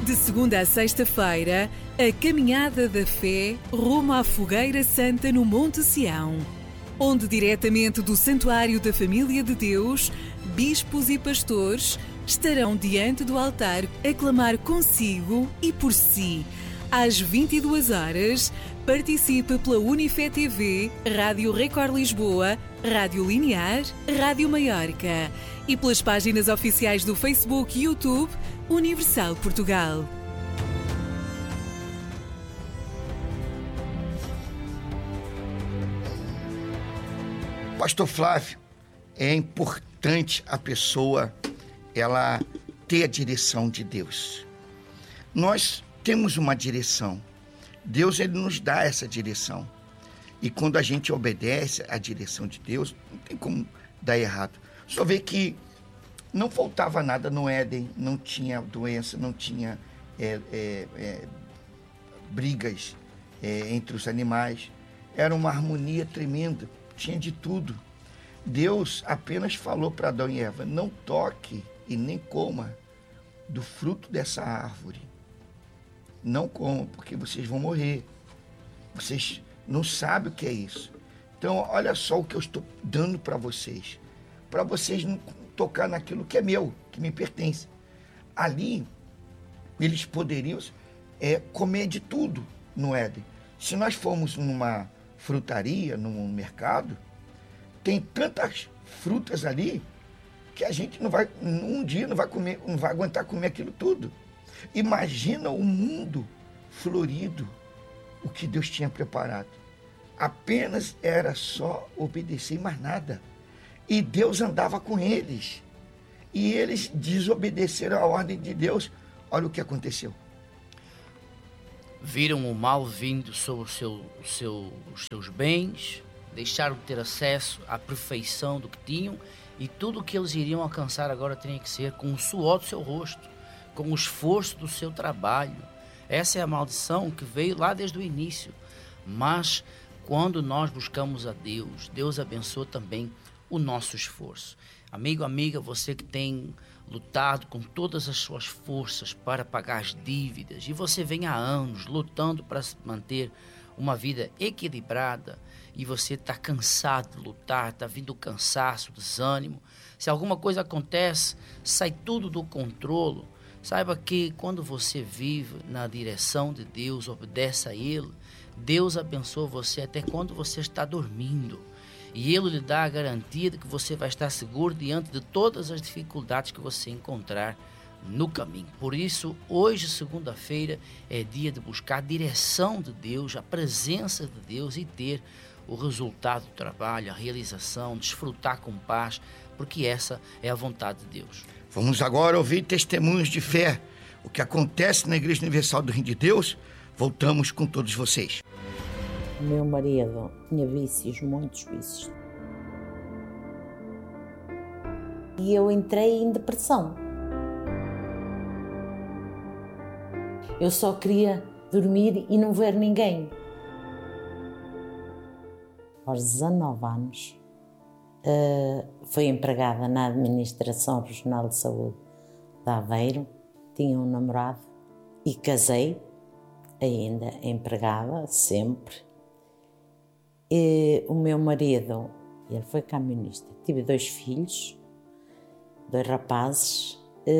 De segunda a sexta-feira, a Caminhada da Fé rumo à Fogueira Santa no Monte Sião, onde diretamente do Santuário da Família de Deus, bispos e pastores estarão diante do altar a clamar consigo e por si. Às 22 horas, participe pela Unifé TV, Rádio Record Lisboa, Rádio Linear, Rádio Maiorca e pelas páginas oficiais do Facebook e YouTube Universal Portugal. Pastor Flávio, é importante a pessoa ela ter a direção de Deus. Nós temos uma direção. Deus ele nos dá essa direção. E quando a gente obedece à direção de Deus, não tem como dar errado. Só vê que não faltava nada no Éden, não tinha doença, não tinha brigas entre os animais. Era uma harmonia tremenda, tinha de tudo. Deus apenas falou para Adão e Eva, não toque e nem coma do fruto dessa árvore. Não comam, porque vocês vão morrer. Vocês não sabem o que é isso. Então, olha só o que eu estou dando para vocês não tocar naquilo que é meu, que me pertence. Ali, eles poderiam comer de tudo no Éden. Se nós formos numa frutaria, num mercado, tem tantas frutas ali que a gente um dia não vai aguentar comer aquilo tudo. Imagina o mundo florido, o que Deus tinha preparado. Apenas era só obedecer e mais nada. E Deus andava com eles. E eles desobedeceram a ordem de Deus. Olha o que aconteceu. Viram o mal vindo sobre os seus bens, deixaram de ter acesso à perfeição do que tinham, e tudo o que eles iriam alcançar agora tinha que ser com o suor do seu rosto, com o esforço do seu trabalho. Essa é a maldição que veio lá desde o início. Mas quando nós buscamos a Deus, Deus abençoa também o nosso esforço. Amigo, amiga, você que tem lutado com todas as suas forças para pagar as dívidas, e você vem há anos lutando para manter uma vida equilibrada, e você está cansado de lutar, está vindo o cansaço, o desânimo. Se alguma coisa acontece, sai tudo do controle. Saiba que quando você vive na direção de Deus, obedece a Ele, Deus abençoa você até quando você está dormindo. E Ele lhe dá a garantia de que você vai estar seguro diante de todas as dificuldades que você encontrar no caminho. Por isso, hoje, segunda-feira, é dia de buscar a direção de Deus, a presença de Deus e ter o resultado do trabalho, a realização, desfrutar com paz, porque essa é a vontade de Deus. Vamos agora ouvir testemunhos de fé. O que acontece na Igreja Universal do Reino de Deus. Voltamos com todos vocês. O meu marido tinha vícios, muitos vícios. E eu entrei em depressão. Eu só queria dormir e não ver ninguém. Aos 19 anos, fui empregada na Administração Regional de Saúde de Aveiro. Tinha um namorado e casei, ainda empregada, sempre. E o meu marido, ele foi camionista. Tive 2 filhos, 2 rapazes.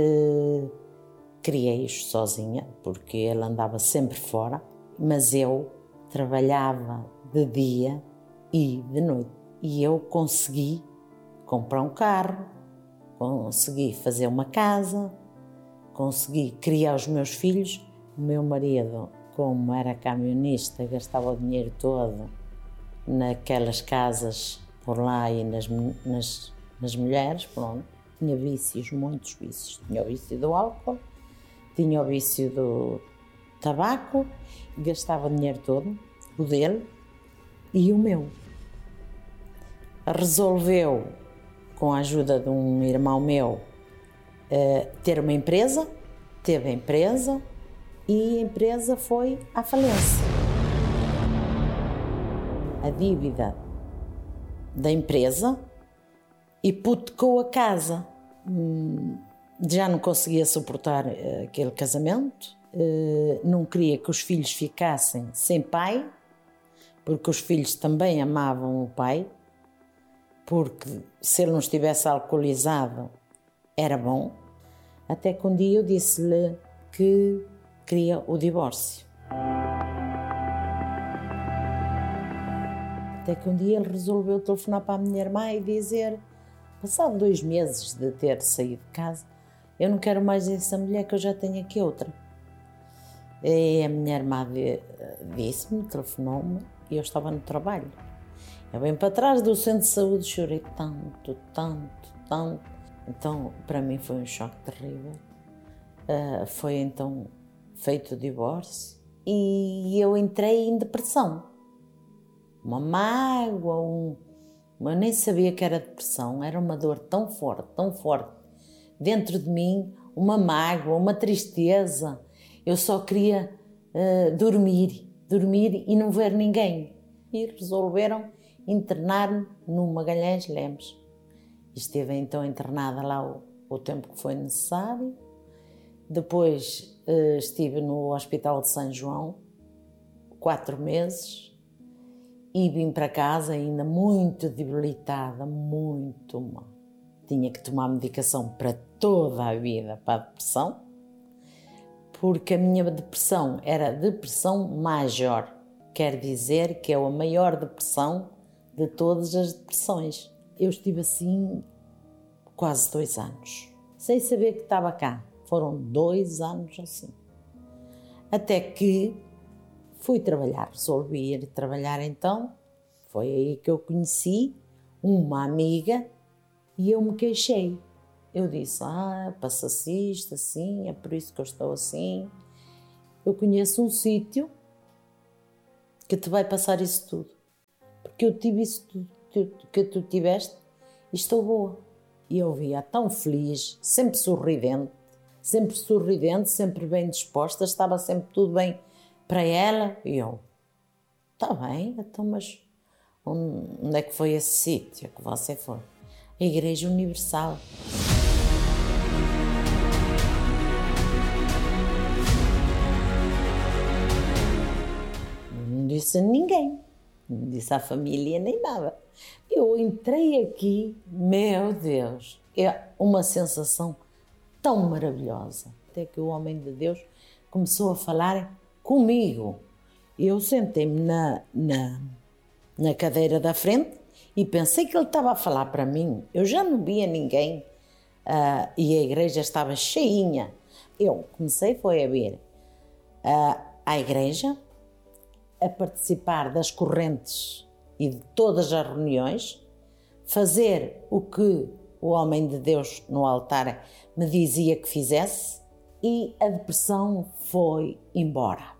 Criei-os sozinha, porque ele andava sempre fora, mas eu trabalhava de dia e de noite. E eu consegui comprar um carro, consegui fazer uma casa, consegui criar os meus filhos. O meu marido, como era camionista, gastava o dinheiro todo naquelas casas por lá e nas mulheres, pronto. Tinha vícios, muitos vícios. Tinha o vício do álcool, tinha o vício do tabaco, gastava o dinheiro todo, o dele e o meu. Resolveu, com a ajuda de um irmão meu, ter uma empresa, teve a empresa e a empresa foi à falência. A dívida da empresa hipotecou a casa. Já não conseguia suportar aquele casamento, não queria que os filhos ficassem sem pai, porque os filhos também amavam o pai, porque se ele não estivesse alcoolizado era bom. Até que um dia eu disse-lhe que queria o divórcio. Até que um dia ele resolveu telefonar para a minha irmã e dizer, passado 2 meses de ter saído de casa, eu não quero mais essa mulher, que eu já tenho aqui outra. E a minha irmã disse-me, telefonou-me, e eu estava no trabalho. Eu venho para trás do centro de saúde, chorei tanto. Então, para mim foi um choque terrível. Foi então feito o divórcio e eu entrei em depressão. Uma mágoa, eu nem sabia que era depressão, era uma dor tão forte, dentro de mim, uma mágoa, uma tristeza. Eu só queria dormir e não ver ninguém. E resolveram internar-me no Magalhães Lemos. Estive então internada lá o tempo que foi necessário. Depois estive no Hospital de São João 4 meses e vim para casa ainda muito debilitada, muito mal. Tinha que tomar medicação para toda a vida para a depressão, porque a minha depressão era depressão major, quer dizer que é a maior depressão de todas as depressões. Eu estive assim quase 2 anos, sem saber que estava cá. Foram 2 anos assim. Até que fui trabalhar, resolvi ir trabalhar então. Foi aí que eu conheci uma amiga e eu me queixei. Eu disse, passa-se isto assim, é por isso que eu estou assim. Eu conheço um sítio que te vai passar isso tudo. Porque eu tive isso tudo que tu tiveste e estou boa. E eu via tão feliz, sempre sorridente, sempre bem disposta, estava sempre tudo bem para ela. E eu, está bem, então, mas onde é que foi esse sítio que você foi? A Igreja Universal. Não disse a ninguém, não disse à família nem nada. Eu entrei aqui, meu Deus, é uma sensação tão maravilhosa. Até que o homem de Deus começou a falar comigo. Eu sentei-me na cadeira da frente e pensei que ele estava a falar para mim. Eu já não via ninguém e a igreja estava cheinha. Eu comecei a vir à igreja, a participar das correntes e de todas as reuniões, fazer o que o homem de Deus no altar me dizia que fizesse, e a depressão foi embora.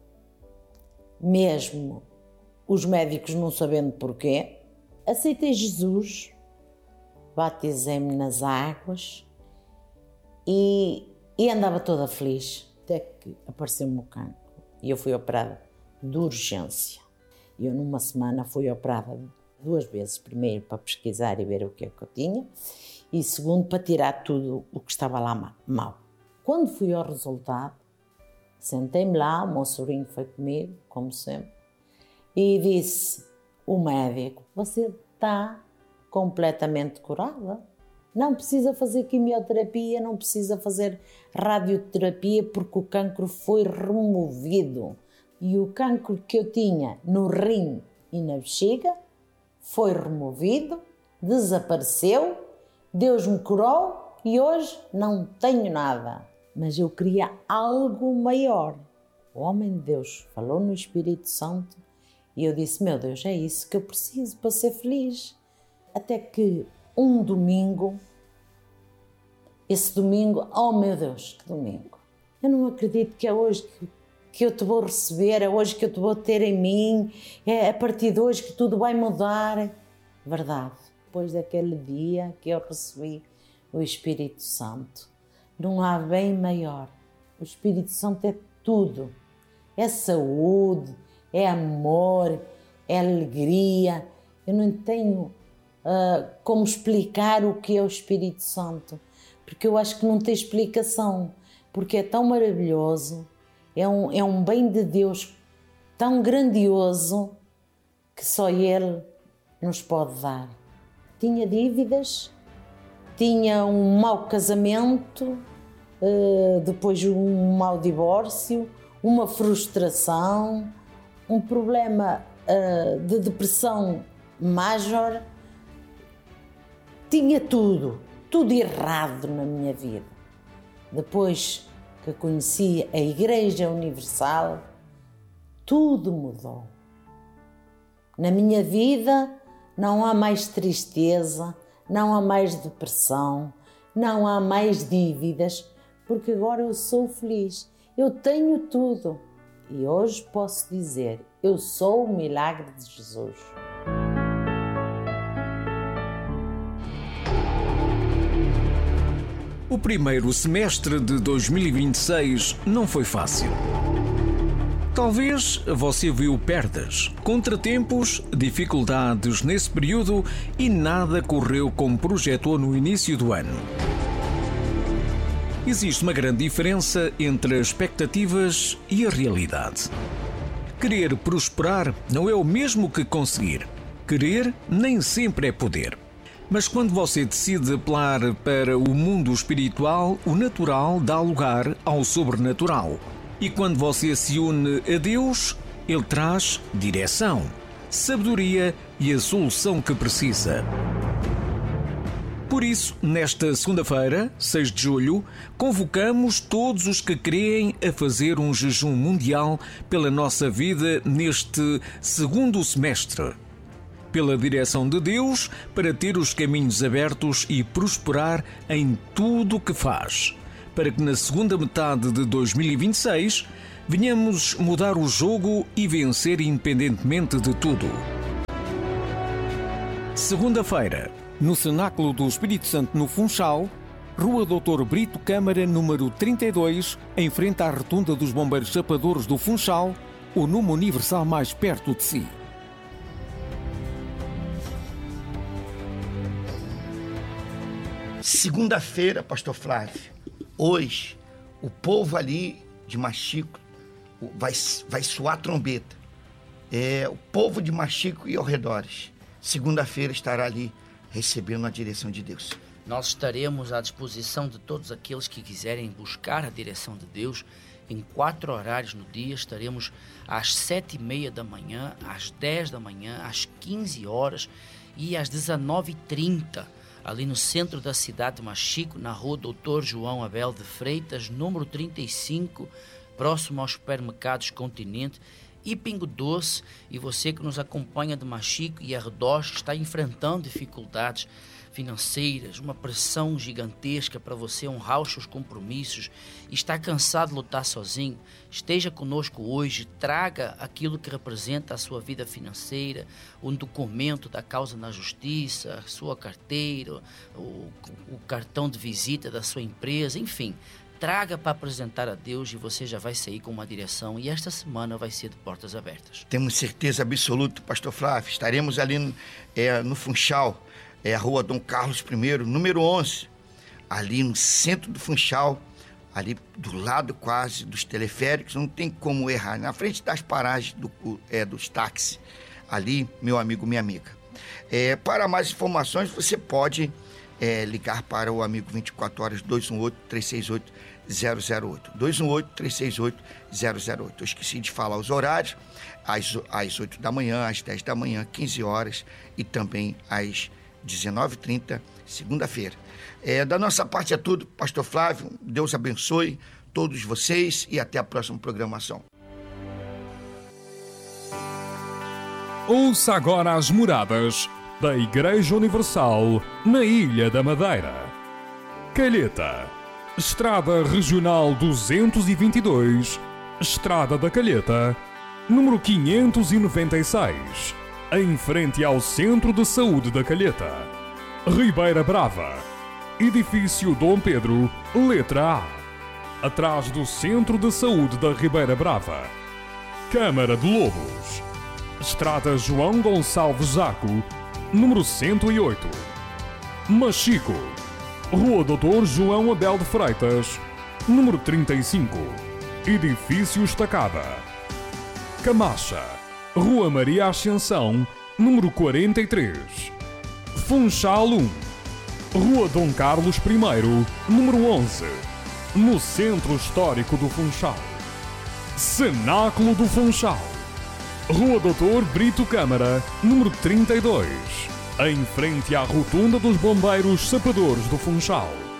Mesmo os médicos não sabendo porquê, aceitei Jesus, batizei-me nas águas e andava toda feliz, até que apareceu-me o cancro e eu fui operada de urgência. Eu numa semana fui operada 2 vezes, primeiro para pesquisar e ver o que é que eu tinha e segundo para tirar tudo o que estava lá mal. Quando fui ao resultado, sentei-me lá, o meu sobrinho foi comigo, como sempre, e disse o médico, você está completamente curada, não precisa fazer quimioterapia, não precisa fazer radioterapia porque o cancro foi removido. E o cancro que eu tinha no rim e na bexiga foi removido, desapareceu, Deus me curou e hoje não tenho nada. Mas eu queria algo maior. O homem de Deus falou no Espírito Santo e eu disse, meu Deus, é isso que eu preciso para ser feliz. Até que um domingo, esse domingo, oh meu Deus, que domingo. Eu não acredito que é hoje que eu te vou receber, é hoje que eu te vou ter em mim, é a partir de hoje que tudo vai mudar. Verdade, depois daquele dia que eu recebi o Espírito Santo, não há bem maior. O Espírito Santo é tudo, é saúde, é amor, é alegria. Eu não tenho como explicar o que é o Espírito Santo, porque eu acho que não tem explicação, porque é tão maravilhoso, é um bem de Deus tão grandioso que só Ele nos pode dar. Tinha dívidas, tinha um mau casamento, depois um mau divórcio, uma frustração, um problema de depressão major. Tinha tudo errado na minha vida. Depois que conheci a Igreja Universal, tudo mudou. Na minha vida não há mais tristeza, não há mais depressão, não há mais dívidas, porque agora eu sou feliz, eu tenho tudo. E hoje posso dizer, eu sou o milagre de Jesus. O primeiro semestre de 2026 não foi fácil. Talvez você viu perdas, contratempos, dificuldades nesse período e nada correu como projetou no início do ano. Existe uma grande diferença entre as expectativas e a realidade. Querer prosperar não é o mesmo que conseguir. Querer nem sempre é poder. Mas quando você decide apelar para o mundo espiritual, o natural dá lugar ao sobrenatural. E quando você se une a Deus, Ele traz direção, sabedoria e a solução que precisa. Por isso, nesta segunda-feira, 6 de julho, convocamos todos os que creem a fazer um jejum mundial pela nossa vida neste segundo semestre. Pela direção de Deus, para ter os caminhos abertos e prosperar em tudo o que faz. Para que na segunda metade de 2026 venhamos mudar o jogo e vencer independentemente de tudo. Segunda-feira, no Cenáculo do Espírito Santo no Funchal, Rua Dr. Brito Câmara, número 32, em frente à Rotunda dos Bombeiros Chapadores do Funchal, o Numo Universal mais perto de si. Segunda-feira, pastor Flávio, hoje o povo ali de Machico vai soar trombeta. O povo de Machico e arredores, segunda-feira estará ali recebendo a direção de Deus. Nós estaremos à disposição de todos aqueles que quiserem buscar a direção de Deus. Em 4 horários no dia, estaremos às 7h30 da manhã, às 10 da manhã, às 15 horas e às 19h30, ali no centro da cidade de Machico, na rua Dr. João Abel de Freitas, número 35, próximo aos supermercados Continente e Pingo Doce. E você que nos acompanha de Machico e arredores, que está enfrentando dificuldades financeiras, uma pressão gigantesca para você honrar os seus compromissos e está cansado de lutar sozinho, esteja conosco hoje, traga aquilo que representa a sua vida financeira, um documento da causa na justiça, a sua carteira, o cartão de visita da sua empresa, enfim, traga para apresentar a Deus e você já vai sair com uma direção e esta semana vai ser de portas abertas. Temos certeza absoluta, pastor Flávio, estaremos ali no Funchal, a rua Dom Carlos I, número 11, ali no centro do Funchal, ali do lado quase dos teleféricos, não tem como errar, na frente das paragens dos táxis, ali, meu amigo, minha amiga. Para mais informações, você pode ligar para o amigo 24 horas 218-368-008, 218-368-008. Eu esqueci de falar os horários, às 8 da manhã, às 10 da manhã, 15 horas e também às 19h30, segunda-feira. Da nossa parte é tudo, pastor Flávio, Deus abençoe todos vocês e até a próxima programação. Ouça agora as moradas da Igreja Universal na Ilha da Madeira. Calheta, Estrada Regional 222, Estrada da Calheta, número 596, em frente ao Centro de Saúde da Calheta. Ribeira Brava, Edifício Dom Pedro, letra A, atrás do Centro de Saúde da Ribeira Brava. Câmara de Lobos, Estrada João Gonçalves Zaco, número 108. Machico, Rua Doutor João Abel de Freitas, número 35, Edifício Estacada. Camacha, Rua Maria Ascensão, número 43, Funchal 1, Rua Dom Carlos I, número 11, no Centro Histórico do Funchal. Cenáculo do Funchal, Rua Doutor Brito Câmara, número 32, em frente à Rotunda dos Bombeiros Sapadores do Funchal.